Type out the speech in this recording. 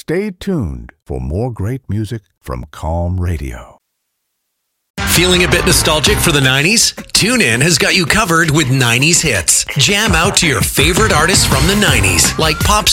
Stay tuned for more great music from Calm Radio. Feeling a bit nostalgic for the 90s? TuneIn has got you covered with 90s hits. Jam out to your favorite artists from the 90s, like pop